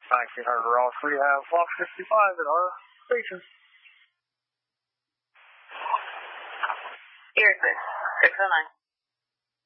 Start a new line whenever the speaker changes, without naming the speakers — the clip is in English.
1900 Ross, we have Block 65 at our station.
Here, 609.